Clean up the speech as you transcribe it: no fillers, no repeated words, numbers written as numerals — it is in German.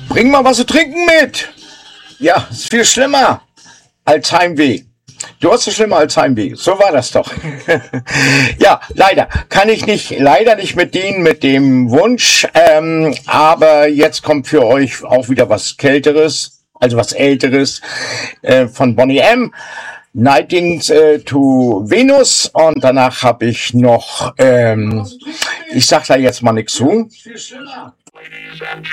Bring mal was zu trinken mit. Ja, ist viel schlimmer als Heimweh. Du hast es schlimmer als Heimweh. So war das doch. Ja, leider kann ich leider nicht mit dienen mit dem Wunsch. Aber jetzt kommt für euch auch wieder was Kälteres, also was Älteres von Boney M. Nightingales to Venus. Und danach habe ich noch, ich sag da jetzt mal nichts zu.